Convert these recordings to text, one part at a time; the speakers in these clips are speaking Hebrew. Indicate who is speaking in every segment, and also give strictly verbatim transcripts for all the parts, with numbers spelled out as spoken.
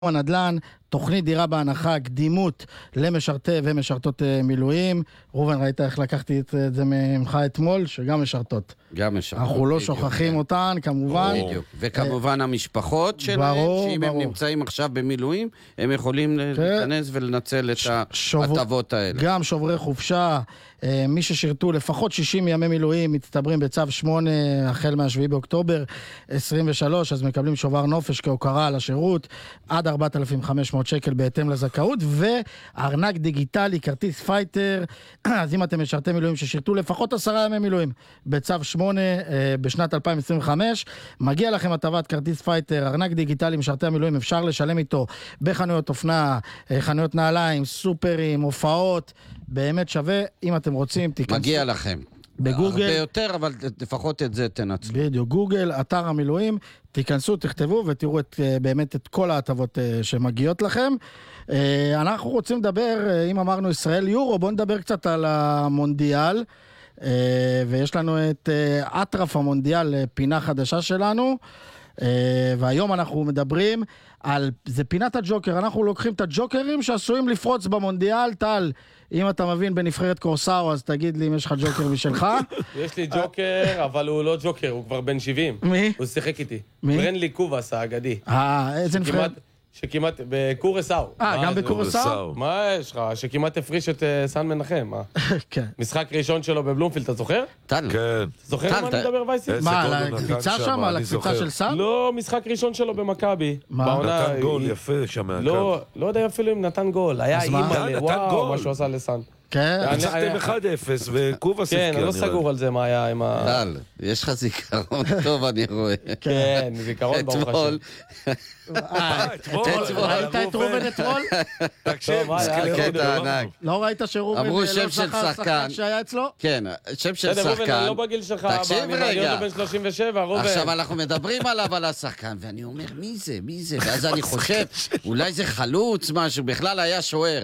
Speaker 1: הנדל"ן, תוכנית דירה בהנחה, קדימות למשרתי ומשרתות מילואים. רובן, ראית איך לקחתי את זה ממך אתמול, שגם משרתות.
Speaker 2: גם משרתות.
Speaker 1: אנחנו לא שוכחים אותן, כמובן.
Speaker 2: בדיוק. וכמובן המשפחות שלהם, שאם הם נמצאים עכשיו במילואים, הם יכולים להיכנס ולנצל את ההטבות האלה.
Speaker 1: גם שוברי חופשה, מי ששירתו לפחות שישים ימי מילואים, מצטברים בצו שמונה, החל מהשביעי באוקטובר עשרים ושלוש, אז מקבלים שובר נופש כהוקרה על השירות, עד ארבעת אלפים וחמש מאות שקל בהתאם לזכאות, וארנק דיגיטלי, כרטיס פייטר. אז אם אתם משרתי מילואים ששירתו לפחות עשרה ימי מילואים בצו שמונה בשנת אלפיים עשרים וחמש, מגיע לכם הטבת כרטיס פייטר, ארנק דיגיטלי, משרתי המילואים, אפשר לשלם איתו בחנויות אופנה, חנויות נעליים, סופרים, הופעות, באמת שווה. אם אתם רוצים, תיכנסו.
Speaker 2: מגיע לכם.
Speaker 1: בגוגל.
Speaker 2: הרבה יותר, אבל לפחות את זה תנצלו.
Speaker 1: בדיוק, גוגל, אתר המילואים, תיכנסו, תכתבו ותראו את, באמת את כל ההטבות שמגיעות לכם. אנחנו רוצים לדבר, אם אמרנו ישראל יורו, בואו נדבר קצת על המונדיאל, ויש לנו את אטרף המונדיאל, פינה חדשה שלנו, והיום אנחנו מדברים על, זה פינת הג'וקר, אנחנו לוקחים את הג'וקרים שעשויים לפרוץ במונדיאל. טל, אם אתה מבין בנבחרת קורסאו, אז תגיד לי אם יש לך ג'וקר משלך.
Speaker 3: יש לי ג'וקר, אבל הוא לא ג'וקר, הוא כבר בן שבעים.
Speaker 1: מי?
Speaker 3: הוא שיחק איתי.
Speaker 1: מי?
Speaker 3: ברנלי קובס האגדי.
Speaker 1: אה, איזה נבחרת?
Speaker 3: שכמעט, בקורסאו.
Speaker 1: אה, גם בקורסאו?
Speaker 3: מה יש לך? שכמעט הפריש את סן מנחם, מה?
Speaker 1: כן.
Speaker 3: משחק ראשון שלו בבלומפילד, אתה זוכר?
Speaker 2: טל.
Speaker 4: כן.
Speaker 3: זוכר מה אני מדבר, וייסי?
Speaker 1: מה, על הקפיצה שם? על הקפיצה של סן?
Speaker 3: לא, משחק ראשון שלו במכבי.
Speaker 1: מה?
Speaker 4: נתן גול יפה שם מהקו.
Speaker 3: לא, לא יודע אפילו אם נתן גול. היה אימא'לה, וואו, מה שהוא עשה לסן.
Speaker 1: כן.
Speaker 4: ניצחתם אחד אפס וקובס
Speaker 3: כן, אני לא סגור על זה מה היה עם ה...
Speaker 2: טל, יש לך זיכרון טוב, אני רואה.
Speaker 3: כן, זיכרון ברוך השם.
Speaker 4: אתמול.
Speaker 1: ראית את רובן אתמול?
Speaker 4: תקשיב,
Speaker 2: קטע ענק.
Speaker 1: לא ראית שרובן
Speaker 2: אמרו
Speaker 1: לא
Speaker 2: שם של
Speaker 1: זכר
Speaker 2: שחקן.
Speaker 1: שחקן שהיה אצלו?
Speaker 2: כן, שם של
Speaker 3: בסדר, רובן,
Speaker 2: שחקן.
Speaker 3: אני לא בגיל שלך,
Speaker 2: תקשיב
Speaker 3: אני מעניין
Speaker 2: רגע.
Speaker 3: אותו בן שלושים ושבע, רובן.
Speaker 2: עכשיו אנחנו מדברים עליו על השחקן, ואני אומר, מי זה, מי זה? ואז אני חושב, אולי זה חלוץ משהו, בכלל היה שוער.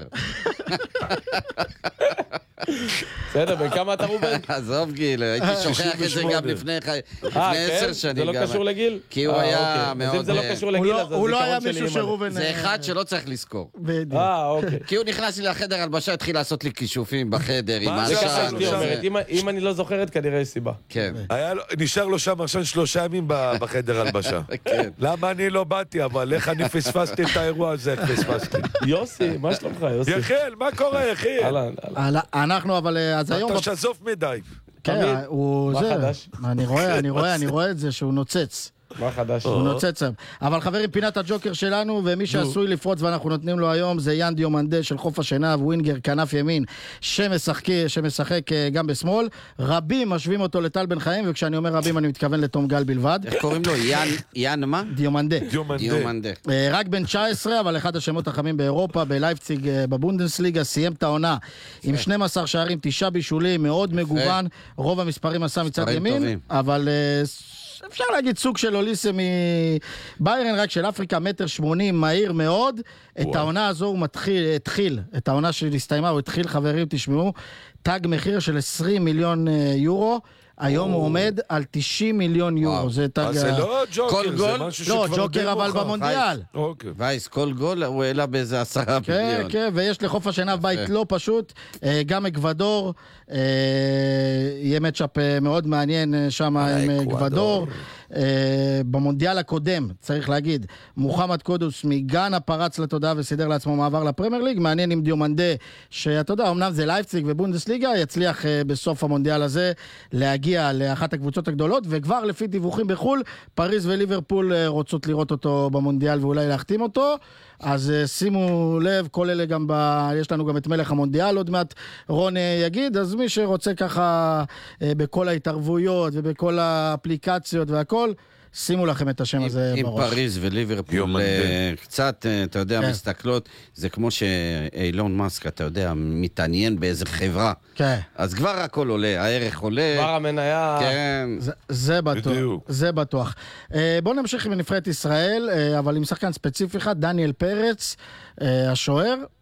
Speaker 3: בסדר, בכמה אתה רובן?
Speaker 2: עזוב גיל, הייתי שוכח את זה גם לפני עשר שנים.
Speaker 3: זה לא קשור לגיל?
Speaker 2: כי הוא היה
Speaker 3: אז אם
Speaker 2: מאוד...
Speaker 3: זה לא קשור לגיל, אז
Speaker 1: הוא לא היה
Speaker 3: הזיכרון שלי
Speaker 1: מישהו
Speaker 3: אימא'לה.
Speaker 1: שרובן...
Speaker 2: זה אחד שלא צריך לזכור.
Speaker 1: בדיוק.
Speaker 3: אה, אוקיי.
Speaker 2: כי הוא נכנס לי לחדר הלבשה, התחיל לעשות לי כישופים בחדר עם
Speaker 4: מה זה
Speaker 3: זה ככה
Speaker 2: העשן.
Speaker 3: אשתי
Speaker 4: שם.
Speaker 3: אומרת, אם- אם אני לא זוכרת, כנראה יש סיבה.
Speaker 2: כן,
Speaker 4: היה לו- נשאר לו שם עכשיו שלושה ימים ב- בחדר הלבשה.
Speaker 2: כן.
Speaker 4: למה אני לא באתי, אבל איך אני פספסתי את האירוע הזה, איך פספסתי.
Speaker 3: יוסי, מה שלומך, יוסי?
Speaker 4: יחיאל, מה קורה, יחיאל?
Speaker 3: אהלן, אהלן.
Speaker 1: אנחנו אבל אז היום...
Speaker 4: אתה שזוף מדי.
Speaker 1: כן,
Speaker 3: תמיד.
Speaker 1: הוא
Speaker 3: מה
Speaker 1: זה...
Speaker 3: חדש?
Speaker 1: אני רואה, אני רואה, אני רואה את זה שהוא נוצץ.
Speaker 3: מה חדש?
Speaker 1: הוא נוצץ שם. אבל חברים, פינת הג'וקר שלנו, ומי שעשוי לפרוץ ואנחנו נותנים לו היום, זה יאן דיומנדה של חוף השנהב, ווינגר, כנף ימין, שמשחק, שמשחק גם בשמאל. רבים משווים אותו לטל בן חיים, וכשאני אומר רבים אני מתכוון לתום גל בלבד.
Speaker 2: איך קוראים לו? יאן, יאן מה?
Speaker 1: דיומנדה.
Speaker 4: דיומנדה.
Speaker 2: דיומנדה.
Speaker 1: אה, רק בן תשע עשרה, אבל אחד השמות החמים באירופה, בלייפציג, אה, בבונדסליגה, סיים את העונה עם שנים עשר שערים, תשעה בישולים, מאוד מגוון, רוב המספרים עשה מצד
Speaker 2: מספרים
Speaker 1: ימין,
Speaker 2: טובים.
Speaker 1: אבל אה, אפשר להגיד סוג של אוליסה מביירן, רק של אפריקה, מטר שמונים, מהיר מאוד. את העונה הזו הוא מתחיל, התחיל, את העונה שהסתיימה, הוא התחיל, חברים, תשמעו, תג מחיר של עשרים מיליון אה, יורו, היום הוא עומד על תשעים מיליון יורו, זה תג...
Speaker 4: אז זה לא
Speaker 2: כל
Speaker 4: ג'וקר, זה
Speaker 2: גול?
Speaker 4: משהו שכבר...
Speaker 1: לא, ג'וקר אבל
Speaker 4: מוכר.
Speaker 1: במונדיאל.
Speaker 4: אוקיי.
Speaker 2: וייס, כל גול הוא העלה באיזה עשרה
Speaker 1: כן,
Speaker 2: מיליון.
Speaker 1: כן, ויש לחוף השנהב בית לא פשוט, אה, גם אקוודור, אה, יהיה מצ'אפ אה, מאוד מעניין אה, שם עם
Speaker 4: אקוודור.
Speaker 1: אקוודור. אה, במונדיאל הקודם, צריך להגיד, מוחמד קודוס מגאנה פרץ לתודעה וסידר לעצמו מעבר לפרמייר ליג, מעניין עם דיומנדה, שאתה יודע, אמנם זה לייפציג ובונדסליגה, יצליח אה, בסוף המונדיאל הזה להגיע לאחת הקבוצות הגדולות, וכבר לפי דיווחים בחול, פריז וליברפול אה, רוצות לראות אותו במונדיאל ואולי להחתים אותו, אז uh, שימו לב, כל אלה גם ב... יש לנו גם את מלך המונדיאל, עוד מעט רון uh, יגיד, אז מי שרוצה ככה uh, בכל ההתערבויות ובכל האפליקציות והכל, שימו לכם את השם הזה
Speaker 2: עם
Speaker 1: בראש.
Speaker 2: פריז וליברפול
Speaker 4: יומנדה.
Speaker 2: אה, קצת, אה, אתה יודע,
Speaker 1: כן.
Speaker 2: מסתכלות, זה כמו שאילון מאסק, אתה יודע, מתעניין באיזה חברה.
Speaker 1: כן.
Speaker 2: אז כבר הכל עולה, הערך עולה.
Speaker 3: כבר המניה...
Speaker 2: כן.
Speaker 1: זה, זה בטוח,
Speaker 4: בדיוק.
Speaker 1: זה בטוח. Uh, בואו נמשיך עם נבחרת ישראל, uh, אבל עם שחקן ספציפי אחד, דניאל פרץ, uh, השוער,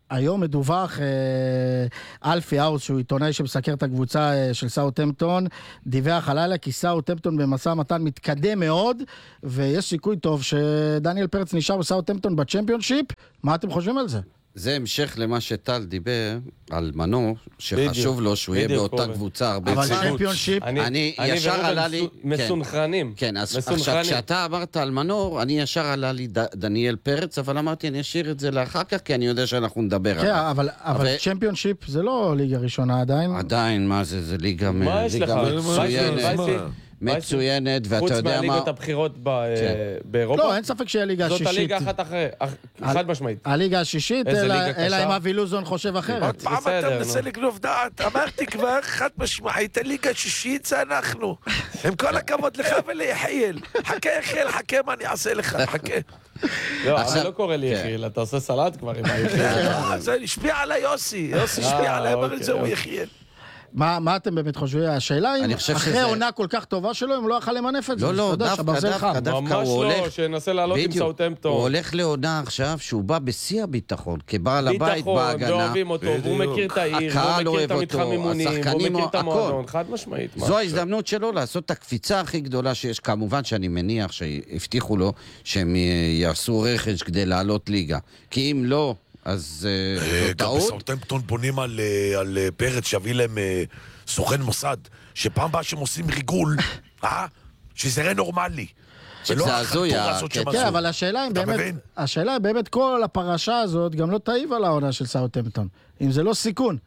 Speaker 1: היום מדווח אלפי האוס, שהוא עיתונאי שמסקר את הקבוצה של סאות'המפטון, דיווח הלילה כי סאות'המפטון במשא ומתן מתקדם מאוד, ויש סיכוי טוב שדניאל פרץ נשאר בסאות'המפטון בצ'מפיונשיפ. מה אתם חושבים על זה?
Speaker 2: זה המשך למה שטל דיבר על מנור, שחשוב לו שהוא יהיה באותה קבוצה הרבה
Speaker 1: אבל צ'מפיונשיפ...
Speaker 2: אני ישר עלה לי...
Speaker 3: מסונכרנים.
Speaker 2: כן, אז עכשיו כשאתה אמרת על מנור, אני ישר עלה לי דניאל פרץ, אבל אמרתי, אני אשאיר את זה לאחר כך, כי אני יודע שאנחנו נדבר עליו.
Speaker 1: כן, אבל צ'מפיונשיפ זה לא ליגה ראשונה עדיין.
Speaker 2: עדיין, מה זה? זה ליגה מצוינת. מצוינת, ואתה יודע מה...
Speaker 3: חוץ מהליגות הבחירות באירופה.
Speaker 1: לא, אין ספק שהיא הליגה השישית.
Speaker 3: זאת הליגה אחת אחרי, חד משמעית.
Speaker 1: הליגה השישית, אלא אם אבי לוזון חושב אחרת.
Speaker 4: עוד פעם אתה מנסה לגנוב דעת, אמרתי כבר חד משמעית, הליגה השישית זה אנחנו. עם כל הכבוד לך וליחיאל. חכה יחיאל, חכה מה אני אעשה לך, חכה.
Speaker 3: לא, אבל לא קורא לי יחיאל, אתה עושה סלט כבר עם היחיאל.
Speaker 4: זה השפיע עליי יוסי, יוסי השפיע עליי, אבל זהו יחיאל.
Speaker 1: מה, מה אתם באמת חושבים? השאלה אם אחרי עונה כל כך טובה שלו, אם לא יכל למנף את זה.
Speaker 2: לא, לא, דווקא, דווקא, דווקא,
Speaker 3: ממש לא, שנסה לעלות עם סאות'המפטון.
Speaker 2: הוא הולך לעונה עכשיו שהוא בא בשיא הביטחון, כבעל הבית בהגנה.
Speaker 3: ביטחון, ואוהבים אותו, והוא מכיר את העיר, והוא מכיר את המתחם אימונים, והוא מכיר את המועדון, חד משמעית.
Speaker 2: זו ההזדמנות שלו לעשות את הקפיצה הכי גדולה שיש, כמובן שאני מניח שהבטיחו לו שהם יעשו רכש כדי לעלות ליגה. כי אם לא... אז
Speaker 4: גם בסאות'המפטון בונים על פרץ שיביא להם סוכן מוסד, שפעם באה שהם עושים ריגול, שזה יראה נורמלי.
Speaker 2: זה הזוי.
Speaker 1: כן, אבל השאלה אם באמת, השאלה אם באמת כל הפרשה הזאת גם לא תעיב על העונה של סאות'המפטון. אם זה לא סיכון.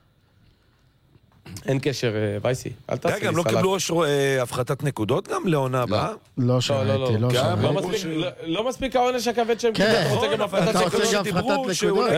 Speaker 3: אין קשר, וייסי, אל תעשי לי סלט.
Speaker 4: גם לא קיבלו הפחתת נקודות גם לעונה הבאה?
Speaker 1: לא שראיתי, לא שראיתי.
Speaker 3: לא מספיק העונש הכבד שהם קיבלו, אתה רוצה גם הפחתת נקודות?
Speaker 4: דיברו שאולי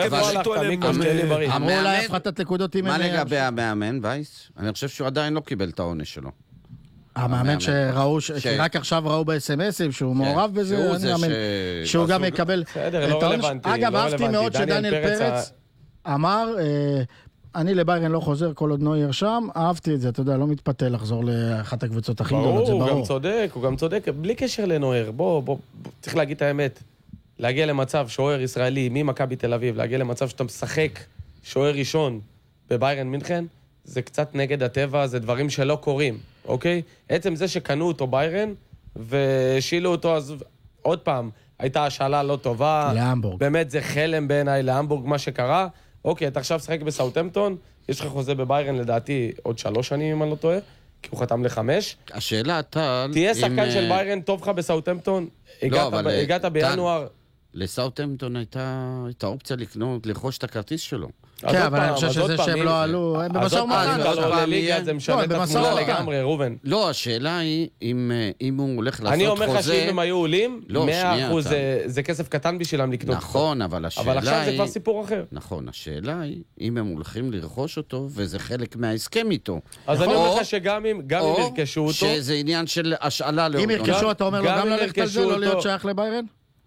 Speaker 1: אמרו אולי הפחתת נקודות אם...
Speaker 2: מה לגבי המאמן, וייס? אני חושב שהוא עדיין לא קיבל את העונש שלו.
Speaker 1: המאמן שראו, רק עכשיו ראו ב-אס אם אסים שהוא מעורב בזה, שהוא גם יקבל את העונש. אגב, אהבתי מאוד שדניאל פרץ אמר... אני לביירן לא חוזר כל עוד נויר שם, אהבתי את זה, אתה יודע, לא מתפתה לחזור לאחת הקבוצות הכי גדולות, זה ברור.
Speaker 3: הוא גם צודק, הוא גם צודק, בלי קשר לנויר, בוא, בוא, צריך להגיד את האמת, להגיע למצב שוער ישראלי ממכבי תל אביב, להגיע למצב שאתה משחק שוער ראשון בביירן מינכן, זה קצת נגד הטבע, זה דברים שלא קורים, אוקיי? עצם זה שקנו אותו ביירן, ושילו אותו, אז עוד פעם, הייתה השאלה לא טובה,
Speaker 1: להמבורג.
Speaker 3: באמת זה חלם בעיניי להמבורג מה שקרה, אוקיי, אתה עכשיו שחק בסאות'המפטון, יש לך חוזה בביירן לדעתי עוד שלוש שנים אם אני לא טועה, כי הוא חתם לחמש.
Speaker 2: השאלה, אתה...
Speaker 3: תהיה שחקן של ביירן, טוב לך בסאות'המפטון, הגעת בינואר...
Speaker 2: לסאות'המפטון הייתה אופציה לקנות, לרכוש את הכרטיס שלו.
Speaker 1: כן, אבל אני חושב שזה שהם לא עלו, הם במשא ומתן.
Speaker 3: אז עוד פעם יהיה, זה משנה את התמונה לגמרי, רובן.
Speaker 2: לא, השאלה היא, אם הוא הולך לעשות חוזה...
Speaker 3: אני אומר לך שאם הם היו עולים, מאה אחוז זה כסף קטן בשבילם לקנות.
Speaker 2: נכון, אבל השאלה היא...
Speaker 3: אבל עכשיו זה כבר סיפור אחר.
Speaker 2: נכון, השאלה היא, אם הם הולכים לרכוש אותו, וזה חלק מההסכם איתו.
Speaker 3: אז אני אומר לך שגם אם ירכשו אותו...
Speaker 2: או שזה עניין של השאלה לאותו.
Speaker 1: אם ירכשו, אתה אומר לו גם ללכת על זה, לא להיות שייך לביירן?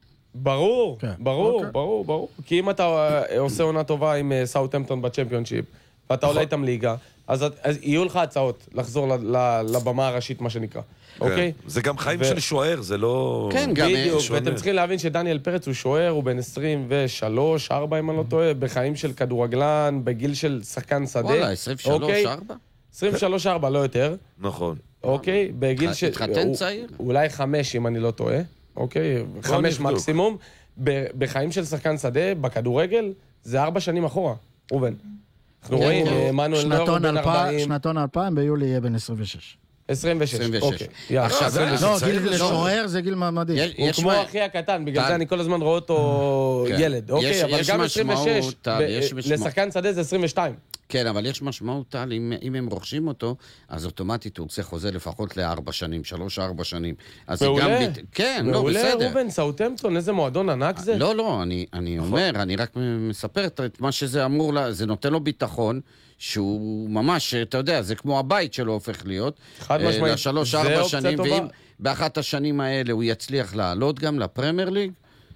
Speaker 3: ברור, ברור, ברור, ברור. כי אם אתה עושה עונה טובה עם סאות'המפטון בצ'מפיונשיפ, ואתה עולה איתם ליגה, אז יהיו לך הצעות לחזור לבמה הראשית, מה שנקרא. אוקיי?
Speaker 4: זה גם חיים של שוער, זה לא...
Speaker 3: כן, בדיוק, ואתם צריכים להבין שדניאל פרץ הוא שוער, הוא בן עשרים ושלוש, ארבע, אם אני לא טועה, בחיים של כדורגלן, בגיל של שחקן שדה.
Speaker 2: וואלה, עשרים ושלוש, ארבע?
Speaker 3: עשרים ושלוש, ארבע, לא יותר.
Speaker 4: נכון.
Speaker 3: אוקיי? בגיל של...
Speaker 2: התחתן צעיר?
Speaker 3: אולי חמש, אם אני לא טועה. אוקיי, חמש מקסימום. בחיים של שחקן שדה, בכדורגל, זה ארבע שנים אחורה, רובן. אנחנו רואים, מנואל נויר הוא בן ארבעים.
Speaker 1: שנתון אלפיים, ביולי יהיה בן עשרים ושש.
Speaker 3: עשרים ושש, אוקיי.
Speaker 1: לא, גיל לשוער זה גיל מעמדי.
Speaker 3: הוא כמו אחי הקטן, בגלל זה אני כל הזמן רואה אותו ילד. אוקיי, אבל גם עשרים ושש, לשחקן שדה זה עשרים ושתיים.
Speaker 2: כן, אבל יש משמעות, אם הם רוכשים אותו, אז אוטומטית הוא רוצה חוזה לפחות לארבע שנים, שלוש, ארבע שנים.
Speaker 3: מעולה.
Speaker 2: כן, לא, בסדר.
Speaker 3: מעולה, רובן, סאות'המפטון, איזה מועדון ענק זה?
Speaker 2: לא, לא, אני אומר, אני רק מספר את מה שזה אמור, זה נותן לו ביטחון, שהוא ממש, אתה יודע, זה כמו הבית שלו הופך להיות.
Speaker 3: חד משמעית.
Speaker 2: לשלוש, ארבע שנים, ואם באחת השנים האלה הוא יצליח לעלות גם לפרמייר ליג,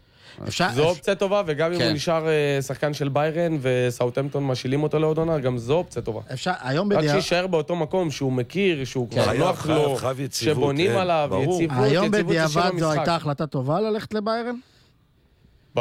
Speaker 3: זו אופציה טובה, וגם אם הוא נשאר שחקן של ביירן וסאות'המפטון משילים אותו לעוד עונה, גם זו אופציה טובה. רק שישאר באותו מקום שהוא מכיר, שהוא כבר נוח לו, שבונים עליו, יציבות,
Speaker 1: היום בדיעבד זו הייתה החלטה טובה ללכת לביירן?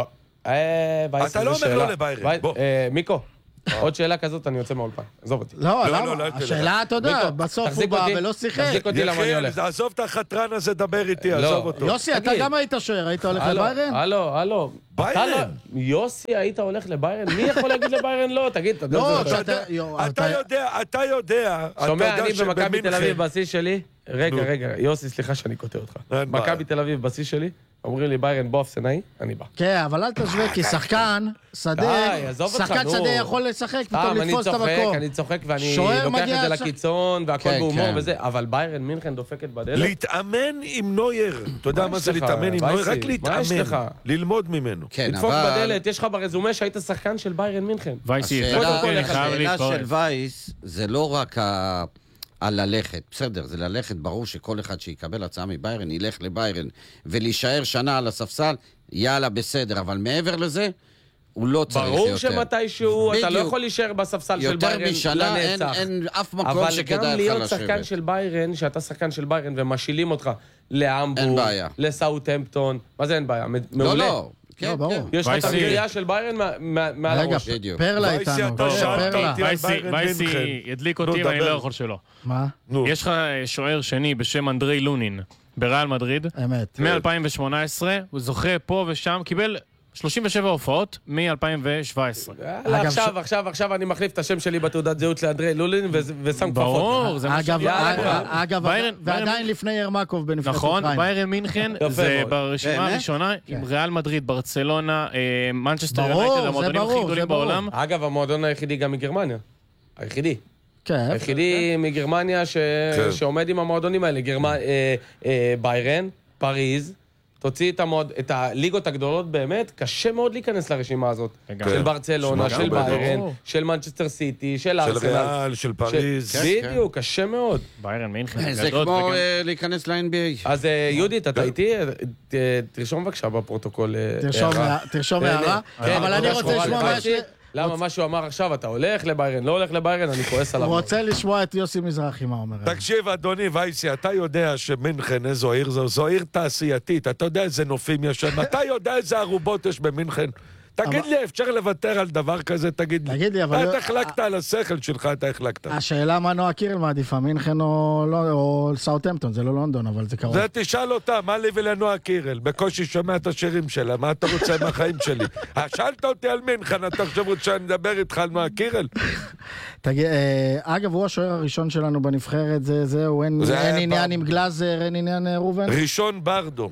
Speaker 3: אה, וייס,
Speaker 4: אתה לא
Speaker 3: זו
Speaker 4: אומר
Speaker 3: שאלה.
Speaker 4: לא לביירן,
Speaker 3: וייס,
Speaker 4: בוא.
Speaker 3: אה, מיקו, עוד שאלה כזאת, אני יוצא מהאולפן. עזוב אותי.
Speaker 1: לא,
Speaker 4: לא,
Speaker 1: למה?
Speaker 4: לא, לא,
Speaker 1: השאלה, אתה יודע,
Speaker 3: מיקו,
Speaker 1: בסוף הוא
Speaker 3: תחזיק
Speaker 1: בא
Speaker 3: אותי,
Speaker 1: ולא שיחק.
Speaker 3: תחזיק אותי למה אני
Speaker 4: יחיאל,
Speaker 3: הולך.
Speaker 4: עזוב את החתרן הזה, דבר איתי,
Speaker 3: לא.
Speaker 4: עזוב אותו.
Speaker 1: יוסי, אתה
Speaker 3: תגיד.
Speaker 1: גם היית שוער, היית הולך
Speaker 3: הלו,
Speaker 1: לביירן?
Speaker 3: הלו, הלו.
Speaker 4: ביירן.
Speaker 3: אתה לא- יוסי, היית הולך לביירן? מי יכול להגיד לביירן לא? תגיד, אתה יודע...
Speaker 1: לא,
Speaker 3: זה-
Speaker 4: אתה
Speaker 1: שאתה-
Speaker 4: יודע-
Speaker 1: יו,
Speaker 4: אתה
Speaker 1: אתה-
Speaker 4: יודע, אתה יודע, אתה
Speaker 3: שומע,
Speaker 4: יודע
Speaker 3: אני במכבי
Speaker 4: שבמינכן-
Speaker 3: תל אביב בשיא שלי... רגע,
Speaker 4: נו.
Speaker 3: רגע, יוסי, סליחה שאני קוטע אותך.
Speaker 4: אין בעיה.
Speaker 3: מכבי תל אביב בשיא שלי, אומרים לי ביירן בוא אפסנאי, אני בא.
Speaker 1: כן, אבל אל תשווה, כי שחקן, שדה,
Speaker 3: די, עזוב אותך,
Speaker 1: שחקן
Speaker 3: נו.
Speaker 1: שדה יכול לשחק, פתאום
Speaker 3: סתם, אני
Speaker 1: לתפוס את
Speaker 3: צוחק,
Speaker 1: המקום.
Speaker 3: אני צוחק ואני
Speaker 1: שוער
Speaker 3: לוקח
Speaker 1: מגיע
Speaker 3: את זה
Speaker 1: לשחק-
Speaker 3: לקיצון והכל
Speaker 2: כן,
Speaker 3: בהומור
Speaker 2: כן.
Speaker 3: וזה, אבל ביירן מינכן דופקת בדלת.
Speaker 4: להתאמן עם נויר. אתה יודע
Speaker 3: מה
Speaker 4: מה
Speaker 3: יש
Speaker 4: זה
Speaker 3: לך,
Speaker 4: להתאמן עם נויר?
Speaker 3: וייסי?
Speaker 4: רק
Speaker 3: מה יש לך?
Speaker 4: להתאמן. ללמוד ממנו.
Speaker 2: כן,
Speaker 3: לדפוק
Speaker 2: אבל...
Speaker 3: בדלת, יש לך ברזומה שהיית שחקן של ביירן מינכן.
Speaker 5: וייסי,
Speaker 2: השאלה-
Speaker 3: קודם כל,
Speaker 5: אני
Speaker 3: איך
Speaker 5: חייב
Speaker 2: השאלה
Speaker 5: להתפרץ.
Speaker 2: של וייס זה לא רק ה... על ללכת, בסדר, זה ללכת, ברור שכל אחד שיקבל הצעה מביירן, ילך לביירן, ולהישאר שנה על הספסל, יאללה, בסדר, אבל מעבר לזה, הוא לא צריך יותר.
Speaker 3: ברור שמתישהו אתה לא
Speaker 2: בדיוק.
Speaker 3: יכול להישאר בספסל של
Speaker 2: יותר
Speaker 3: ביירן
Speaker 2: משנה, אין,
Speaker 3: לנצח.
Speaker 2: אין אף מקום
Speaker 3: אבל
Speaker 2: שכדאי
Speaker 3: גם
Speaker 2: לך
Speaker 3: להיות
Speaker 2: לשבת.
Speaker 3: שחקן של ביירן, שאתה שחקן של ביירן ומשילים אותך
Speaker 2: אין
Speaker 3: להמבורג,
Speaker 2: בעיה.
Speaker 3: לסאוטהמפטון, מה זה אין בעיה? מ-
Speaker 2: לא,
Speaker 3: מעולה.
Speaker 2: לא, כן,
Speaker 1: ברור.
Speaker 2: כן.
Speaker 3: יש לך את
Speaker 5: וייסי-
Speaker 3: הקריאה של ביירן מה- מה- מעל
Speaker 1: רגע,
Speaker 3: הראש.
Speaker 2: בדיוק.
Speaker 1: פרלה
Speaker 4: וייסי,
Speaker 1: איתנו.
Speaker 4: אתה
Speaker 1: כן,
Speaker 4: שאלת
Speaker 1: פרלה.
Speaker 4: אותי על
Speaker 5: וייסי
Speaker 4: ביירן
Speaker 5: וייסי
Speaker 4: מינכן.
Speaker 5: ידליק
Speaker 4: נו,
Speaker 5: אותי ואני
Speaker 4: דבר.
Speaker 5: לא יכול שלא.
Speaker 1: מה?
Speaker 4: נו.
Speaker 5: יש לך שוער שני בשם אנדרי לונין בריאל מדריד.
Speaker 1: אמת.
Speaker 5: מ-אלפיים שמונה עשרה, הוא זוכה פה ושם, קיבל שלושים ושבע הופעות מ-אלפיים שבע עשרה.
Speaker 3: יאללה,
Speaker 1: אגב,
Speaker 3: עכשיו,
Speaker 1: ש-
Speaker 3: עכשיו, עכשיו אני מחליף את השם שלי בתעודת זהות לאנדרי לולין ו- ושם כפפות.
Speaker 5: ברור, זה מה ש...
Speaker 1: אגב,
Speaker 3: יאללה,
Speaker 1: אגב,
Speaker 3: כבר.
Speaker 1: אגב,
Speaker 5: ביירן-
Speaker 1: ועדיין
Speaker 5: ביירן-
Speaker 1: לפני ירמקוב בנבחרת
Speaker 5: נכון,
Speaker 1: אוקראינה.
Speaker 5: ביירן מינכן
Speaker 3: יפה
Speaker 5: זה
Speaker 3: מאוד.
Speaker 5: ברשימה
Speaker 2: באמת?
Speaker 5: הראשונה עם ריאל מדריד, ברצלונה, אה, מנצ'סטר
Speaker 1: ברור,
Speaker 5: יונייטד,
Speaker 1: זה
Speaker 5: המועדונים הכי
Speaker 1: ברור,
Speaker 5: גדולים
Speaker 1: זה ברור.
Speaker 5: בעולם.
Speaker 3: אגב, המועדון היחידי גם מגרמניה. היחידי.
Speaker 1: כן.
Speaker 3: היחידי מגרמניה ש...
Speaker 4: כן.
Speaker 3: שעומד עם המועדונים האלה. גרמ... אה, אה, ביירן, פריז, תוציא את, המועד... את הליגות הגדולות באמת, קשה מאוד להיכנס לרשימה הזאת.
Speaker 5: לגמרי.
Speaker 3: של ברצלונה,
Speaker 4: של
Speaker 3: של
Speaker 4: ברור.
Speaker 3: ביירן, של מנצ'סטר סיטי, של
Speaker 4: של
Speaker 3: ארסנל.
Speaker 4: ריאל, של פריז.
Speaker 3: ש... בדיוק, קשה מאוד.
Speaker 5: ביירן מינכן,
Speaker 2: זה
Speaker 5: גדול,
Speaker 2: כמו
Speaker 5: וגם-
Speaker 2: אה, להיכנס ל-אן בי איי.
Speaker 3: אז אה, יהודית, אתה איתי? ת- תרשום בבקשה בפרוטוקול אה,
Speaker 1: תרשום
Speaker 3: הערה.
Speaker 1: לה- תרשום
Speaker 3: כן,
Speaker 1: הערה.
Speaker 3: כן,
Speaker 1: אבל אני
Speaker 3: נקודה
Speaker 1: רוצה
Speaker 3: שחורה
Speaker 1: לשמוע מה
Speaker 3: לבייסי.
Speaker 1: יש...
Speaker 3: למה מה שהוא אמר עכשיו, אתה הולך לביירן, לא הולך לביירן, אני כועס עליו.
Speaker 1: הוא רוצה לשמוע את יוסי מזרחי, מה אומר.
Speaker 4: תקשיב, אדוני וייסי, אתה יודע שמינכן, איזו עיר זו, זו עיר תעשייתית, אתה יודע איזה נופים יש שם, אתה יודע איזה ערובות יש במינכן. תגיד
Speaker 1: אבל-
Speaker 4: לי, אפשר לוותר על דבר כזה? תגיד לי.
Speaker 1: תגיד לי, אבל-
Speaker 4: אתה החלקת על השכל שלך, אתה החלקת.
Speaker 1: השאלה מה נועה קירל מעדיפה, מינכן או לא- או סאוטהמפטון, זה לא לונדון, אבל זה קרוב.
Speaker 4: זה תשאל אותה, מה לי ולנועה קירל? בקושי שומע את השירים שלה, מה אתה רוצה מהחיים שלי? אה, שאלת אותי על מינכן, אתה חושב שאני מדבר איתך על נועה קירל?
Speaker 1: תגיד, אה, אגב, הוא השוער הראשון שלנו בנבחרת, זה- זהו, אין
Speaker 4: זה
Speaker 1: אין
Speaker 4: היה
Speaker 1: עניין
Speaker 4: בר-
Speaker 1: עם גלאזר, אין עניין אה, ראובן?
Speaker 4: ראשון ברדו.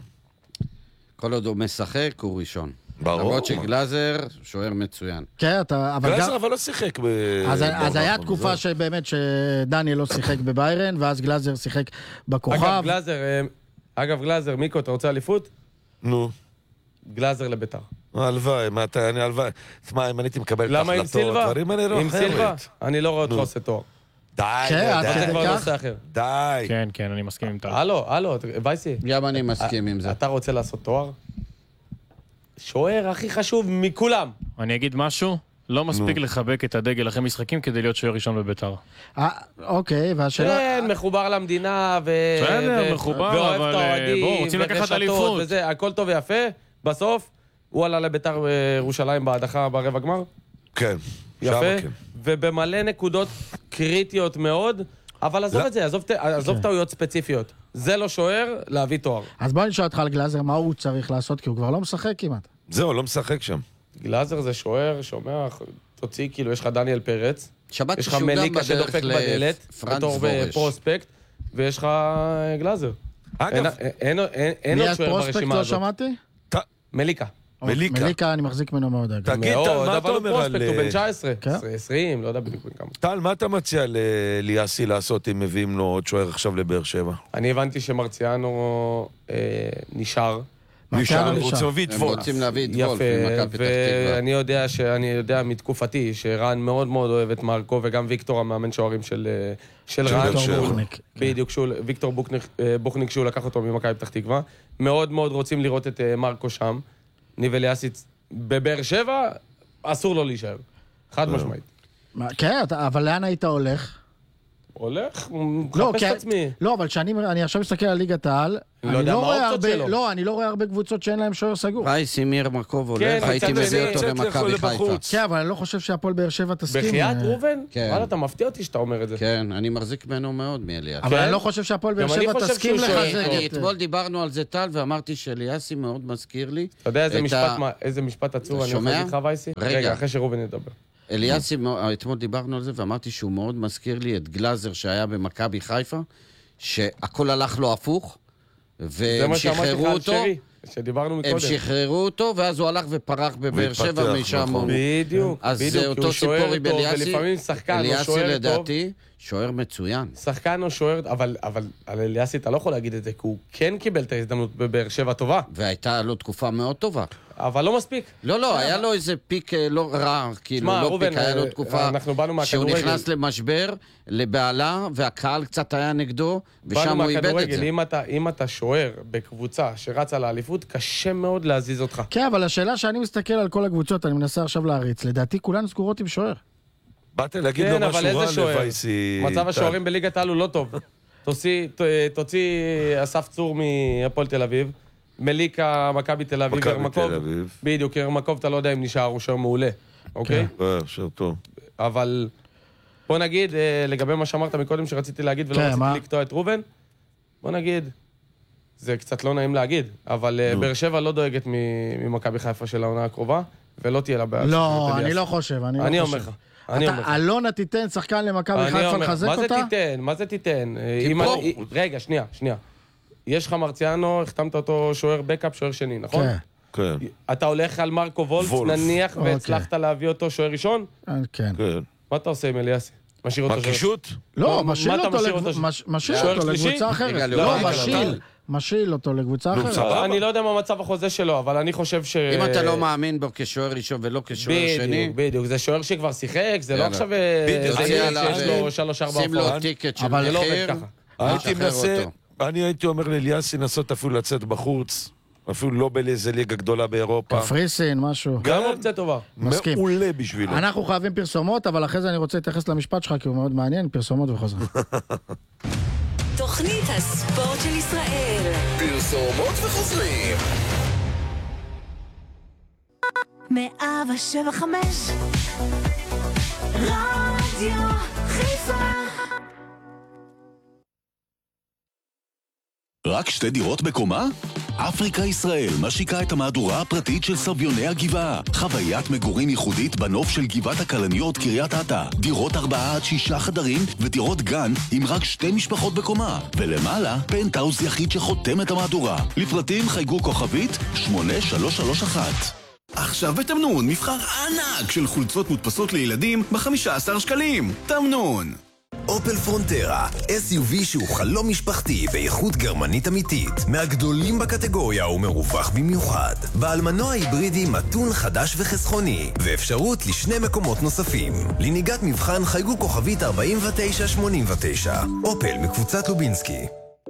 Speaker 2: כל עוד הוא משחק, הוא ראשון.
Speaker 4: ברור.
Speaker 2: למרות שגלאזר, שוער מצוין.
Speaker 1: כן, אתה... אבל גם...
Speaker 4: גלאזר אבל לא שיחק ב...
Speaker 1: אז, אז
Speaker 4: בעונה
Speaker 1: היה
Speaker 4: האחרונה,
Speaker 1: תקופה
Speaker 4: זהו.
Speaker 1: שבאמת שדניאל לא שיחק בביירן, ואז גלאזר שיחק בכוכב.
Speaker 3: אגב, גלאזר, אה, אגב, גלאזר, מיקו, אתה רוצה אליפות?
Speaker 4: נו.
Speaker 3: גלאזר לביתר.
Speaker 4: הלוואי, מה אתה, אני הלוואי. תשמע, אם הייתי מקבל את
Speaker 3: למה עם
Speaker 4: ההחלטות,
Speaker 3: סילבה?
Speaker 4: דברים אני לא
Speaker 3: עם סילבה?
Speaker 4: אחרת.
Speaker 3: אני לא רואה אותך עושה תואר.
Speaker 4: די,
Speaker 1: כן,
Speaker 4: די,
Speaker 1: עד
Speaker 3: זה
Speaker 1: כדי
Speaker 3: כבר
Speaker 1: כך?
Speaker 3: נושא אחר.
Speaker 4: די.
Speaker 5: כן, כן, אני מסכים עם טל.
Speaker 3: הלו, הלו, וייסי.
Speaker 2: גם אני מסכים עם זה.
Speaker 3: אתה רוצה לעשות תואר? שוער הכי חשוב מכולם.
Speaker 5: אני אגיד משהו, לא מספיק לחבק את הדגל אחרי משחקים כדי להיות שוער ראשון בביתר.
Speaker 1: אה, אוקיי, והשאלה...
Speaker 3: כן, מחובר למדינה, ו...
Speaker 5: בסדר,
Speaker 3: ו-
Speaker 5: מחובר,
Speaker 3: ואוהב
Speaker 5: אבל,
Speaker 3: את האוהדים,
Speaker 5: בואו, רוצים לקחת
Speaker 3: ורשתות
Speaker 5: אליפות.
Speaker 3: וזה, הכל טוב ויפה. בסוף, הוא עלה לביתר ירושלים בהדחה ברבע גמר.
Speaker 4: כן.
Speaker 3: יפה.
Speaker 4: שמה כן.
Speaker 3: ובמלא נקודות קריטיות מאוד. אבל עזוב
Speaker 4: לא.
Speaker 3: את זה, עזוב, ט- עזוב טעויות ספציפיות. זה לא שוער, להביא תואר.
Speaker 1: אז בוא נשאל אותך על גלאזר, מה הוא צריך לעשות? כי הוא כבר לא משחק כמעט.
Speaker 4: זהו, לא משחק שם.
Speaker 3: גלאזר זה שוער, שומע, תוציא, כאילו, יש לך דניאל פרץ,
Speaker 2: שמעתי
Speaker 3: יש לך
Speaker 2: שהוא גם
Speaker 3: מליקה
Speaker 2: בדרך
Speaker 3: שדופק בדלת,
Speaker 2: לפרנץ
Speaker 3: בתור
Speaker 2: וורש.
Speaker 3: פרוספקט, ויש לך גלאזר. אין,
Speaker 4: אגב,
Speaker 3: אין, אין, אין
Speaker 1: מי
Speaker 3: עוד שוער
Speaker 1: הפרוספקט
Speaker 3: ברשימה
Speaker 1: לא
Speaker 3: הזאת.
Speaker 1: שמעתי?
Speaker 4: ת-
Speaker 3: מליקה.
Speaker 4: מליקה.
Speaker 1: מליקה, אני מחזיק ממנו מאוד. אגב.
Speaker 4: תגיד, טל,
Speaker 3: מאוד,
Speaker 4: מה
Speaker 3: אבל
Speaker 4: אתה
Speaker 3: הוא
Speaker 4: אומר על...
Speaker 3: פרוספקט, הוא בן תשע עשרה,
Speaker 1: כן.
Speaker 3: עשרים, לא יודע בדיוק בן כמה.
Speaker 4: טל, מה אתה מציע ליאסי לעשות אם מביאים לו עוד שוער עכשיו לבאר שבע?
Speaker 3: אני הבנתי שמרציאנו אה, נשאר.
Speaker 1: מרציאנו
Speaker 4: הוא
Speaker 1: נשאר.
Speaker 4: רוצה להביא את
Speaker 2: הם
Speaker 4: וולף.
Speaker 2: רוצים להביא את
Speaker 3: יפה,
Speaker 2: וולף ממכבי פתח תקווה.
Speaker 3: ואני יודע שאני יודע מתקופתי שרן מאוד מאוד אוהב את מרקו, וגם ויקטור המאמן שוערים של, אה, של
Speaker 4: של
Speaker 3: רן.
Speaker 4: באר שבע.
Speaker 1: בוכניק.
Speaker 3: בדיוק, שהוא, ויקטור בוכניק, אה, בוכניק שהוא לקח אותו ממכבי פתח תקווה. מאוד מאוד רוצים לראות את אה, מרקו שם. ניב אליאסיץ בבאר שבע, אסור לו להישאר. חד משמעית.
Speaker 1: מה, כן, אתה- אבל לאן היית הולך?
Speaker 3: הולך,
Speaker 1: לא,
Speaker 3: מחפש
Speaker 1: כי-
Speaker 3: את עצמי.
Speaker 1: לא, אבל כשאני אני עכשיו מסתכל על ליגת העל,
Speaker 3: לא
Speaker 1: אני
Speaker 3: יודע
Speaker 1: לא
Speaker 3: מה
Speaker 1: רואה
Speaker 3: האופציות
Speaker 1: הרבה,
Speaker 3: שלו.
Speaker 1: לא, אני לא רואה הרבה קבוצות שאין להם שוער סגור.
Speaker 2: רייסי מיר מקוב הולך,
Speaker 3: כן,
Speaker 2: הייתי
Speaker 3: מצד
Speaker 2: מביא
Speaker 3: שני,
Speaker 2: אותו
Speaker 4: קצת
Speaker 2: למכבי
Speaker 4: יכול
Speaker 2: חיפה.
Speaker 4: לבחוץ.
Speaker 1: כן, אבל אני לא חושב שהפועל באר שבע תסכים.
Speaker 3: בחיית
Speaker 1: אה,
Speaker 3: ראובן?
Speaker 2: כן.
Speaker 3: וואלה, אתה מפתיע אותי שאתה אומר את זה.
Speaker 2: כן, אני מחזיק ממנו מאוד מאליאס.
Speaker 1: אבל
Speaker 3: כן?
Speaker 1: אני לא חושב שהפועל באר
Speaker 3: גם אני
Speaker 1: שבע
Speaker 3: חושב
Speaker 1: תסכים
Speaker 3: שהוא שוער
Speaker 1: לחזק
Speaker 3: טוב.
Speaker 1: את...
Speaker 2: אתמול דיברנו על זה טל, ואמרתי שאליאסי מאוד מזכיר לי.
Speaker 3: אתה יודע איזה
Speaker 2: את
Speaker 3: משפט
Speaker 2: ה-
Speaker 3: מה- איזה משפט עצוב אני
Speaker 2: שומע?
Speaker 3: רוצה להגיד לך, וייסי?
Speaker 2: רגע.
Speaker 3: רגע, אחרי שראובן ידבר.
Speaker 2: אליאסי, אתמול דיברנו על זה, ואמרתי שהוא מאוד מזכיר לי את גלאזר שהיה במכבי חיפה, שהכל הלך לו הפוך,
Speaker 3: זה
Speaker 2: והם
Speaker 3: מה שאמרתי לך
Speaker 2: שחררו
Speaker 3: על
Speaker 2: אותו,
Speaker 3: שרי, שדיברנו
Speaker 2: הם
Speaker 3: מקודם.
Speaker 2: שחררו אותו, ואז הוא הלך ופרח בבאר
Speaker 4: והתפתח,
Speaker 2: שבע משם.
Speaker 4: נכון.
Speaker 2: הוא-
Speaker 3: בדיוק,
Speaker 2: אז זה
Speaker 3: בדיוק, כי
Speaker 2: אותו
Speaker 3: הוא שוער
Speaker 2: סיפור עם
Speaker 3: טוב,
Speaker 2: אליאסי.
Speaker 3: ולפעמים שחקן או
Speaker 2: אליאסי
Speaker 3: שוער טוב.
Speaker 2: לדעתי, שוער מצוין.
Speaker 3: שחקן או שוער, אבל, אבל על אליאסי אתה לא יכול להגיד את זה, כי הוא כן קיבל את ההזדמנות בבאר שבע טובה,
Speaker 2: והייתה לו תקופה מאוד טובה.
Speaker 3: אבל לא מספיק.
Speaker 2: לא, לא, היה לו איזה פיק אה, לא רע, כאילו,
Speaker 3: שמע,
Speaker 2: לא
Speaker 3: ראובן,
Speaker 2: פיק, היה לו
Speaker 3: אה,
Speaker 2: תקופה
Speaker 3: אנחנו באנו
Speaker 2: שהוא
Speaker 3: מהכדורגל.
Speaker 2: נכנס למשבר, לבעלה, והקהל קצת היה נגדו, ושם
Speaker 3: באנו
Speaker 2: הוא איבד את
Speaker 3: מהכדורגל,
Speaker 2: זה.
Speaker 3: אם אתה, אם אתה שוער בקבוצה שרצה לאליפות, קשה מאוד להזיז אותך.
Speaker 1: כן, אבל השאלה שאני מסתכל על כל הקבוצות, אני מנסה עכשיו להריץ, לדעתי כולן סגורות עם שוער.
Speaker 4: באת להגיד
Speaker 3: כן,
Speaker 4: לו
Speaker 3: אבל
Speaker 4: משהו
Speaker 3: איזה
Speaker 4: רע
Speaker 3: שוער?
Speaker 4: לבייסי...
Speaker 3: מצב
Speaker 4: טל.
Speaker 3: השוערים בליגת העל הוא לא טוב. תוציא, ת- תוציא אסף צור מהפועל תל אביב, מליקה, מכבי תל אביב,
Speaker 4: מכבי
Speaker 3: ירמקוב.
Speaker 4: תל אביב.
Speaker 3: בדיוק, ירמקוב אתה לא יודע אם נשאר, הוא שוער מעולה, אוקיי?
Speaker 4: אה, שוער טוב.
Speaker 3: אבל בוא נגיד, אה, לגבי מה שאמרת מקודם שרציתי להגיד ולא
Speaker 1: כן,
Speaker 3: רציתי
Speaker 1: מה?
Speaker 3: לקטוע את ראובן, בוא נגיד, זה קצת לא נעים להגיד, אבל אה, באר שבע לא דואגת מ- ממכבי חיפה של העונה הקרובה, ולא תהיה לה בעיה.
Speaker 1: לא,
Speaker 3: של
Speaker 1: אני
Speaker 3: אליאס.
Speaker 1: לא חושב, אני לא
Speaker 3: אני
Speaker 1: חושב.
Speaker 3: אומר לך, אני אומר לך.
Speaker 1: אתה, אלונה תיתן שחקן למכבי
Speaker 3: אני
Speaker 1: חיפה
Speaker 3: אומר,
Speaker 1: לחזק
Speaker 3: מה זה
Speaker 1: אותה?
Speaker 3: תיתן? מה זה תיתן? אה,
Speaker 2: כי
Speaker 3: אם
Speaker 2: פה-
Speaker 3: אני- רגע, שנייה, שנייה. יש לך מרציאנו, החתמת אותו שוער בקאפ, שוער שני, נכון?
Speaker 1: כן,
Speaker 4: כן,
Speaker 3: אתה הולך על מרקו וולף,
Speaker 4: וולף.
Speaker 3: נניח,
Speaker 1: אוקיי.
Speaker 3: והצלחת להביא אותו שוער ראשון?
Speaker 1: אה, כן.
Speaker 4: כן.
Speaker 3: מה אתה עושה עם אליאסי? משאיר אותו שוער?
Speaker 4: מרגישות?
Speaker 1: לא,
Speaker 3: מה
Speaker 1: משאיל
Speaker 3: אתה
Speaker 1: אותו
Speaker 3: משאיר
Speaker 1: לקב-
Speaker 3: אותו ש-
Speaker 1: מש- משאיל
Speaker 3: שוער
Speaker 1: אותו
Speaker 3: שלישי?
Speaker 1: לקבוצה אחרת.
Speaker 2: רגע,
Speaker 1: לא,
Speaker 2: לא,
Speaker 3: רגע,
Speaker 1: משאיל.
Speaker 3: לא.
Speaker 1: משאיל אותו לקבוצה
Speaker 4: נו,
Speaker 1: אחרת.
Speaker 4: סבבה.
Speaker 3: אני לא יודע מה מצב החוזה שלו, אבל אני חושב ש...
Speaker 2: אם אתה לא מאמין בו כשוער ראשון ולא כשוער שני,
Speaker 3: בדיוק, בדיוק. זה שוער שכבר שיחק, זה לא
Speaker 2: יאללה.
Speaker 3: עכשיו...
Speaker 4: בדיוק.
Speaker 3: זה
Speaker 2: תציע
Speaker 3: ילד
Speaker 2: עליו,
Speaker 3: שיש לו שלוש ארבע
Speaker 2: שים לו
Speaker 3: הופעות.
Speaker 2: טיקט של
Speaker 1: אבל
Speaker 3: זה לא עובד
Speaker 2: מחיר,
Speaker 3: ככה.
Speaker 4: הייתי
Speaker 2: ושחרר
Speaker 4: מנסה,
Speaker 2: אותו.
Speaker 4: אני הייתי אומר לאליאסי לנסות אפילו לצאת בחוץ, אפילו לא באיזה ליגה גדולה באירופה.
Speaker 1: קפריסין, משהו.
Speaker 3: גם אופציה טובה.
Speaker 1: מסכים.
Speaker 4: מעולה בשבילו.
Speaker 1: אנחנו חייבים פרסומות, אבל אחרי זה אני רוצה להתייחס למשפט שלך, כי הוא מאוד מעניין, פרסומות וחוזרים.
Speaker 6: תוכנית הספורט של ישראל.
Speaker 7: פרסומות וחוזרים.
Speaker 6: מאה ושבע חמש רדיו חיפה.
Speaker 8: רק שתי דירות בקומה? אפריקה ישראל משיקה את המהדורה הפרטית של סביוני הגבעה. חוויית מגורים ייחודית בנוף של גבעת הכלניות קריית אתא. דירות ארבעה עד שישה חדרים ודירות גן עם רק שתי משפחות בקומה. ולמעלה, פנטהאוז יחיד שחותם את המהדורה. לפרטים חייגו כוכבית שמונה שלוש שלוש אחת.
Speaker 9: עכשיו בתמנון מבחר ענק של חולצות מודפסות לילדים ב-חמישה עשר שקלים. תמנון.
Speaker 7: אופל פרונטרה, אס יו וי שהוא חלום משפחתי באיכות גרמנית אמיתית, מהגדולים בקטגוריה ומרווח במיוחד. בעל מנוע היברידי מתון חדש וחסכוני, ואפשרות לשני מקומות נוספים. לנהיגת מבחן חייגו כוכבית ארבעים ותשע שמונים ותשע. אופל מקבוצת לובינסקי.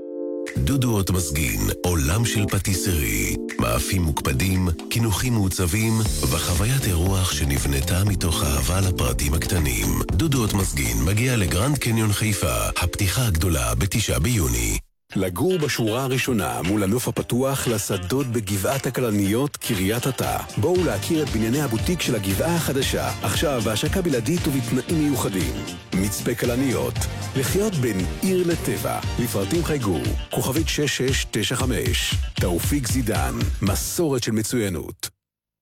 Speaker 10: דודו אוטמזגין, עולם של פטיסרי, מאפים מוקפדים, כינוחים מעוצבים וחוויית אירוח שנבנתה מתוך אהבה לפרטים הקטנים. דודו אוטמזגין מגיע לגרנד קניון חיפה, הפתיחה הגדולה בתשעה ביוני.
Speaker 9: לגור בשורה הראשונה מול הנוף הפתוח לשדות בגבעת הכלניות קריית אתא. בואו להכיר את בנייני הבוטיק של הגבעה החדשה, עכשיו בהשקה בלעדית ובתנאים מיוחדים. מצפה כלניות, לחיות בין עיר לטבע, לפרטים חייגו, כוכבית שש שש תשע חמש. תאופיק זידן, מסורת של מצוינות.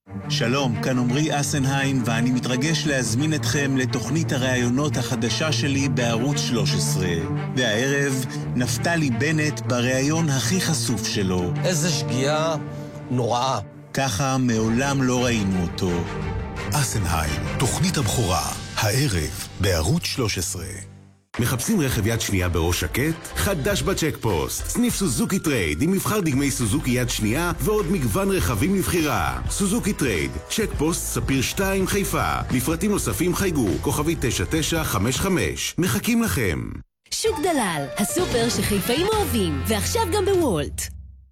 Speaker 11: שלום, כאן עמרי אסנהיים, ואני מתרגש להזמין אתכם לתוכנית הראיונות החדשה שלי בערוץ שלוש עשרה. והערב, נפתלי בנט בראיון הכי חשוף שלו.
Speaker 12: איזה שגיאה נוראה.
Speaker 11: ככה מעולם לא ראינו אותו.
Speaker 10: אסנהיים, תוכנית הבכורה, הערב בערוץ שלוש עשרה.
Speaker 9: מחפשים רכב יד שנייה בראש שקט? חדש בצ'קפוסט. סניף סוזוקי טרייד עם מבחר דגמי סוזוקי יד שנייה ועוד מגוון רכבים לבחירה. סוזוקי טרייד, צ'קפוסט ספיר שתיים חיפה. לפרטים נוספים חייגו, כוכבי תשע תשע חמש חמש. מחכים לכם.
Speaker 6: שוק דלל, הסופר שחיפאים אוהבים, ועכשיו גם בוולט.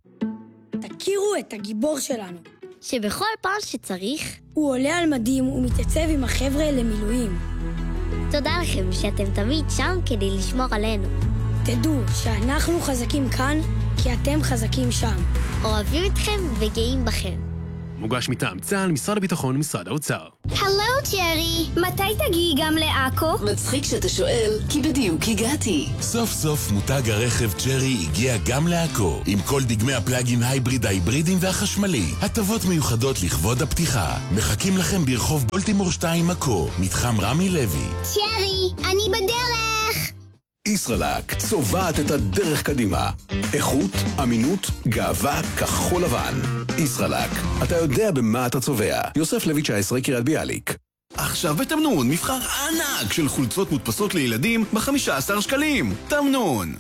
Speaker 13: תכירו את הגיבור שלנו.
Speaker 14: שבכל פעם שצריך,
Speaker 13: הוא עולה על מדים ומתייצב עם החבר'ה למילואים.
Speaker 14: תודה לכם שאתם תמיד שם כדי לשמור עלינו.
Speaker 13: תדעו שאנחנו חזקים כאן, כי אתם חזקים שם.
Speaker 14: אוהבים אתכם וגאים בכם.
Speaker 15: מוגש מטעם צה"ל, משרד הביטחון ומשרד האוצר.
Speaker 16: הלו, צ'רי. מתי תגיעי גם לעכו?
Speaker 6: מצחיק שאתה שואל, כי בדיוק הגעתי.
Speaker 17: סוף סוף מותג הרכב צ'רי הגיע גם לעכו, עם כל דגמי הפלאגין הייבריד, ההיברידים והחשמלי. הטבות מיוחדות לכבוד הפתיחה. מחכים לכם ברחוב בולטימור שתיים עכו, מתחם רמי לוי.
Speaker 16: צ'רי, אני בדרך.
Speaker 9: ישראלק, צובעת את הדרך קדימה. איכות, אמינות, גאווה, כחול לבן. ישראלק, אתה יודע במה אתה צובע. יוסף לוי תשע עשרה קריית ביאליק.
Speaker 8: עכשיו בתמנון, מבחר ענק של חולצות מודפסות לילדים ב-חמישה עשר שקלים. תמנון.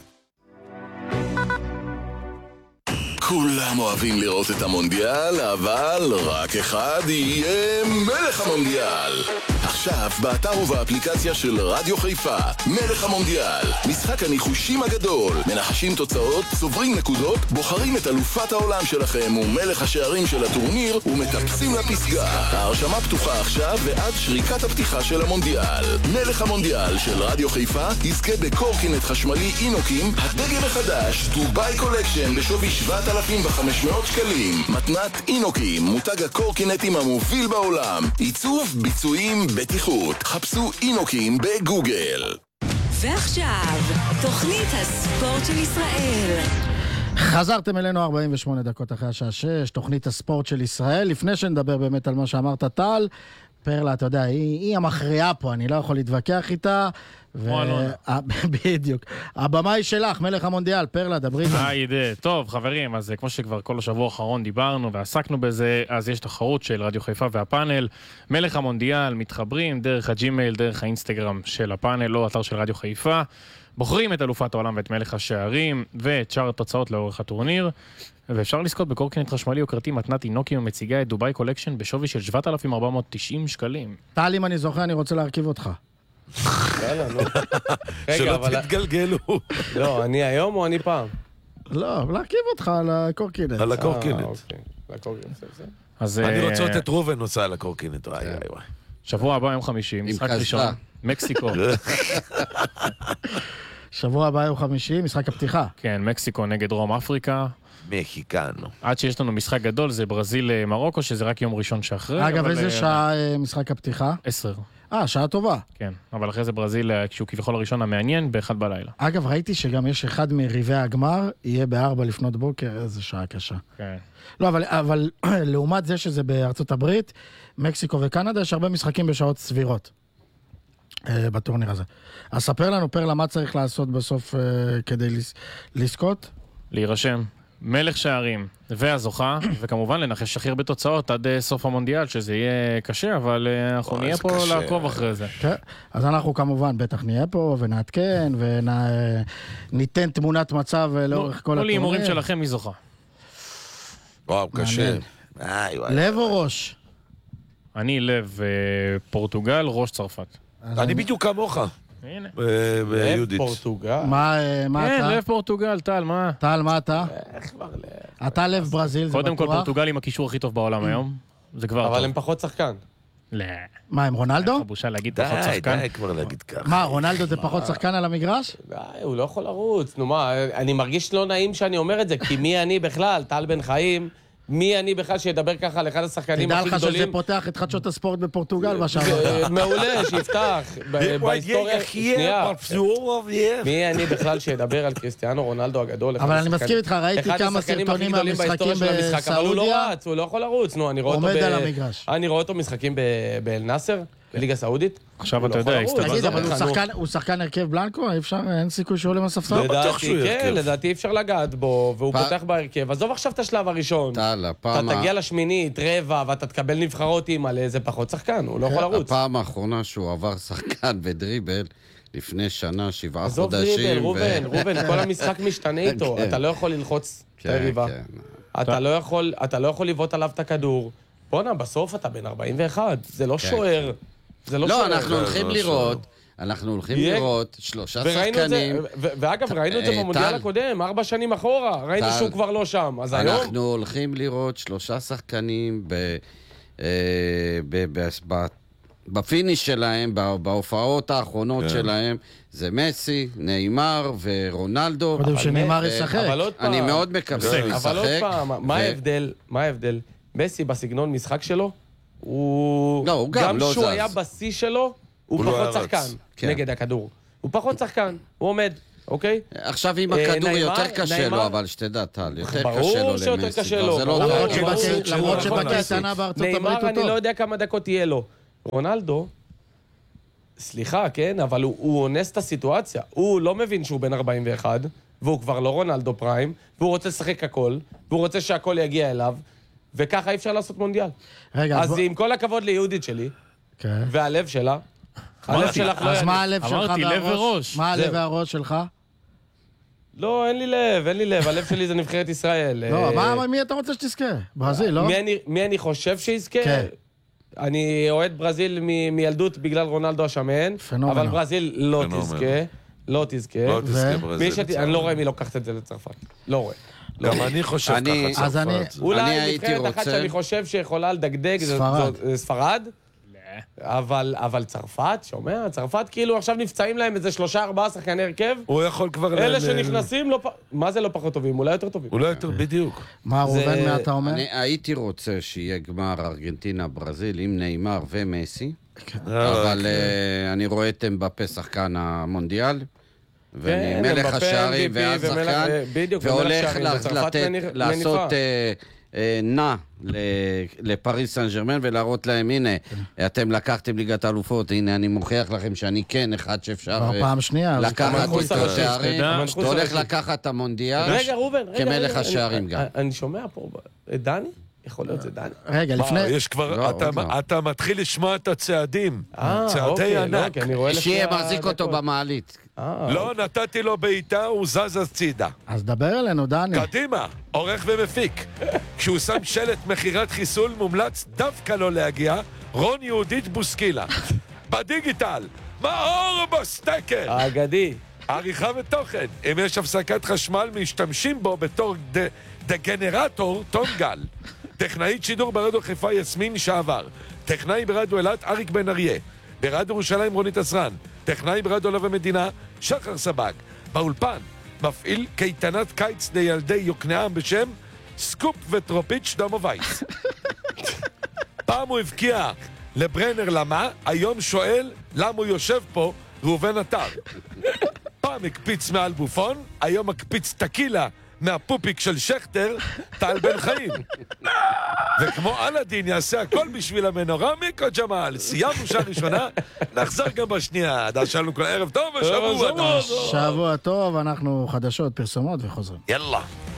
Speaker 17: כולם אוהבים לראות את המונדיאל, אבל רק אחד יהיה מלך המונדיאל. עכשיו, באתר ובאפליקציה של רדיו חיפה, מלך המונדיאל, משחק הניחושים הגדול. מנחשים תוצאות, צוברים נקודות, בוחרים את אלופת העולם שלכם ומלך השערים של הטורניר ומטפסים לפסגה. ההרשמה פתוחה עכשיו ועד שריקת הפתיחה של המונדיאל. מלך המונדיאל של רדיו חיפה יזכה בקורקינט חשמלי אינוקים, הדגם החדש, דוביי קולקשן בשווי שבעת אלפים וחמש מאות שקלים. מתנת אינוקים, מותג הקורקינטים המוביל בעולם. עיצוב, ביצועים, בטיחות. חפשו אינוקים בגוגל.
Speaker 6: ועכשיו, תוכנית הספורט של ישראל.
Speaker 1: חזרתם אלינו ארבעים ושמונה דקות אחרי השעה שש, תוכנית הספורט של ישראל. לפני שנדבר באמת על מה שאמרת, טל, פרלה, אתה יודע, היא, היא המכריעה פה, אני לא יכול להתווכח איתה. ו... בדיוק. הבמה היא שלך, מלך המונדיאל, פרלה, דברי.
Speaker 5: היי, טוב, חברים, אז כמו שכבר כל השבוע האחרון דיברנו ועסקנו בזה, אז יש תחרות של רדיו חיפה והפאנל. מלך המונדיאל, מתחברים דרך הג'ימייל, דרך האינסטגרם של הפאנל, לא אתר של רדיו חיפה. בוחרים את אלופת העולם ואת מלך השערים ואת שאר התוצאות לאורך הטורניר, ואפשר לזכות בקורקינט חשמלי יוקרתי מתנת אינוקים ומציגה את דוביי קולקשן בשווי של שבעת אלפים ארבע מאות ותשעים שקלים.
Speaker 1: טל, אם אני זוכר, אני רוצה להרכיב אותך.
Speaker 3: יאללה, נו.
Speaker 4: שלא תתגלגלו.
Speaker 3: לא, אני היום או אני פעם?
Speaker 1: לא, להרכיב אותך על הקורקינט.
Speaker 4: על הקורקינט. אני רוצה לתת רובן נוסע על הקורקינט. וואי וואי וואי.
Speaker 5: שבוע הבא יום חמישי, משחק ראשון, מקסיקו.
Speaker 1: שבוע הבא יום חמישי, משחק הפתיחה.
Speaker 5: כן, מקסיקו נגד דרום אפריקה.
Speaker 4: מקיקנו.
Speaker 5: עד שיש לנו משחק גדול, זה ברזיל מרוקו, שזה רק יום ראשון שאחרי.
Speaker 1: אגב, איזה שעה משחק הפתיחה?
Speaker 5: עשר.
Speaker 1: אה, שעה טובה.
Speaker 5: כן, אבל אחרי זה ברזיל, כשהוא כביכול הראשון המעניין, באחד בלילה.
Speaker 1: אגב, ראיתי שגם יש אחד מריבי הגמר, יהיה בארבע לפנות בוקר, איזה שעה קשה.
Speaker 5: כן.
Speaker 1: לא, אבל, אבל לעומת זה שזה בארצות הברית, מקסיקו וקנדה, יש הרבה משחקים בשעות סבירות. בטורניר הזה. אז ספר לנו, פרלה, מה צריך לעשות בסוף כדי לזכות?
Speaker 5: להירשם. מלך שערים והזוכה, וכמובן לנחש הכי הרבה בתוצאות עד סוף המונדיאל, שזה יהיה קשה, אבל אנחנו נהיה פה לעקוב אחרי זה.
Speaker 1: כן, אז אנחנו כמובן בטח נהיה פה ונעדכן וניתן תמונת מצב לאורך כל הטורניר.
Speaker 5: לא להימורים שלכם מי זוכה.
Speaker 4: וואו, קשה.
Speaker 1: לב או ראש?
Speaker 5: אני לב פורטוגל, ראש צרפת.
Speaker 4: אני בדיוק כמוך.
Speaker 5: הנה.
Speaker 4: ביהודית.
Speaker 3: לב פורטוגל?
Speaker 1: מה אתה?
Speaker 5: כן, לב פורטוגל, טל, מה?
Speaker 1: טל, מה אתה?
Speaker 3: איך כבר לב?
Speaker 1: אתה לב ברזיל, זה בטוח?
Speaker 5: קודם כל פורטוגל עם הקישור הכי טוב בעולם היום. זה כבר טוב.
Speaker 3: אבל הם פחות שחקן.
Speaker 5: לא.
Speaker 1: מה, עם רונלדו?
Speaker 5: איך הבושה להגיד פחות שחקן?
Speaker 4: די, די כבר להגיד ככה.
Speaker 1: מה, רונלדו זה פחות שחקן על המגרש?
Speaker 3: די, הוא לא יכול לרוץ. נו מה, אני מרגיש לא נעים שאני אומר את זה, כי מי אני בכלל? טל בן חיים. מי אני בכלל שידבר ככה על אחד השחקנים הכי גדולים?
Speaker 1: תדע לך שזה פותח את חדשות הספורט בפורטוגל בשעה.
Speaker 3: מעולה, שיפתח. בהיסטוריה, שנייה. מי אני בכלל שידבר על קריסטיאנו רונלדו הגדול?
Speaker 1: אבל אני מסכים איתך, ראיתי כמה סרטונים מהמשחקים בסעודיה.
Speaker 3: אבל הוא לא רץ, הוא לא יכול לרוץ.
Speaker 1: עומד על המגרש.
Speaker 3: אני רואה אותו משחקים באל נאסר, בליגה סעודית.
Speaker 5: עכשיו אתה יודע,
Speaker 1: תגיד, אבל הוא שחקן הרכב בלנקו? אין סיכוי שהוא עולה מהספסל?
Speaker 3: לדעתי, כן, לדעתי אי אפשר לגעת בו, והוא פותח בהרכב. עזוב עכשיו את השלב הראשון. אתה תגיע לשמינית, רבע, ואתה תקבל נבחרות עם על איזה פחות שחקן, הוא לא יכול לרוץ.
Speaker 2: הפעם האחרונה שהוא עבר שחקן בדריבל, לפני שנה, שבעה
Speaker 3: עזוב
Speaker 2: חודשים.
Speaker 3: דריבל, רובן, רובן, כל המשחק משתנה איתו. אתה לא יכול ללחוץ את הריבה. אתה לא יכול לבעוט עליו את הכדור. בוא'נה, בסוף אתה בן ארבעים ואחת, זה לא שוער.
Speaker 2: לא, אנחנו הולכים לראות, אנחנו הולכים לראות שלושה שחקנים.
Speaker 3: ואגב, ראינו את זה במונדיאל הקודם, ארבע שנים אחורה, ראינו שהוא כבר לא שם, אז היום...
Speaker 2: אנחנו הולכים לראות שלושה שחקנים בפיניש שלהם, בהופעות האחרונות שלהם, זה מסי, ניימר ורונלדו.
Speaker 1: קודם שניימר ישחק.
Speaker 2: אני מאוד מקווה שהוא ישחק.
Speaker 3: אבל עוד פעם, מה ההבדל? מה ההבדל? מסי בסגנון משחק שלו, הוא...
Speaker 2: לא, הוא גם לא זז.
Speaker 3: גם שהוא היה בשיא שלו, הוא פחות שחקן נגד הכדור. הוא פחות שחקן, הוא עומד, אוקיי?
Speaker 2: עכשיו עם הכדור יותר קשה לו, אבל שתדע, טל, יותר קשה לו למסי.
Speaker 3: ברור שיותר קשה לו.
Speaker 1: למרות שבקייטנה בארצות הברית הוא טוב.
Speaker 3: ניימר, אני לא יודע כמה דקות יהיה לו. רונלדו, סליחה, כן, אבל הוא, הוא אונס את הסיטואציה. הוא לא מבין שהוא בן ארבעים ואחת, והוא כבר לא רונלדו פריים, והוא רוצה לשחק הכל, והוא רוצה שהכל יגיע אליו, וככה אי אפשר לעשות מונדיאל. רגע, אז בוא... עם כל הכבוד ליהודית שלי, okay. והלב שלה, הלב שלך לא...
Speaker 1: אז מה הלב שלך
Speaker 5: אמרתי לב וראש.
Speaker 1: מה הלב והראש שלך?
Speaker 3: לא, אין לי לב, אין לי לב. הלב שלי זה נבחרת ישראל.
Speaker 1: לא, מה, מי אתה רוצה שתזכה? ברזיל, לא?
Speaker 3: מי אני, מי אני חושב שיזכה? כן. אני אוהד ברזיל מ- מילדות בגלל רונלדו השמן, אבל ברזיל לא תזכה. לא תזכה.
Speaker 4: לא תזכה ברזיל.
Speaker 3: שת... אני לא רואה מי לוקחת את זה לצרפת. לא רואה.
Speaker 4: גם אני חושב ככה צרפת.
Speaker 3: אולי נבחרת אחת שאני חושב שיכולה לדגדג זה ספרד. אבל, אבל צרפת, שומע? צרפת כאילו עכשיו נפצעים להם איזה שלושה ארבעה שחקני הרכב.
Speaker 4: הוא יכול כבר...
Speaker 3: אלה שנכנסים, לא, מה זה לא פחות טובים? אולי יותר טובים.
Speaker 4: אולי יותר, בדיוק.
Speaker 1: מה, ראובן, מה אתה אומר?
Speaker 2: אני הייתי רוצה שיהיה גמר ארגנטינה ברזיל עם ניימר ומסי, אבל אני רואה את אמבפה שחקן המונדיאל, ואני מלך השערים ואז שחקן, והולך לעשות... נע לפריס סן ז'רמן ולהראות להם, הנה, אתם לקחתם ליגת האלופות, הנה אני מוכיח לכם שאני כן אחד שאפשר לקחת את השערים, שאתה הולך לקחת את המונדיאל כמלך השערים גם.
Speaker 3: אני שומע פה, דני? יכול להיות זה דני.
Speaker 1: רגע, לפני...
Speaker 4: יש כבר, אתה מתחיל לשמוע את הצעדים, צעדי ענק.
Speaker 2: שיהיה מחזיק אותו במעלית.
Speaker 4: לא, נתתי לו בעיטה, הוא זז הצידה.
Speaker 1: אז דבר אלינו, דני.
Speaker 4: קדימה, עורך ומפיק. כשהוא שם שלט מחירת חיסול, מומלץ דווקא לא להגיע, רון יהודית בוסקילה. בדיגיטל, מאור בסטקר.
Speaker 3: האגדי.
Speaker 4: עריכה ותוכן. אם יש הפסקת חשמל, משתמשים בו בתור דגנרטור, תום גל. טכנאית שידור ברדיו חיפה יסמין שעבר. טכנאי ברדיו אלת אריק בן אריה. ברדיו ירושלים רונית עזרן. טכנאי ברדיו לב המדינה שחר סבג. באולפן מפעיל קייטנת קיץ לילדי יוקנעם בשם סקופ וטרופית שלמה וייס. פעם הוא הבקיע לברנר למה, היום שואל למה הוא יושב פה ראובן אתר. פעם הקפיץ מעל בופון, היום מקפיץ טקילה מהפופיק של שכטר, טל בן חיים. וכמו אלאדין יעשה הכל בשביל המנורה, מיקו ג'מאל. סיימנו שעה ראשונה, נחזור גם בשנייה. דע שלנו כל ערב טוב ושבוע טוב.
Speaker 1: שבוע טוב, אנחנו חדשות, פרסומות וחוזרים.
Speaker 4: יאללה.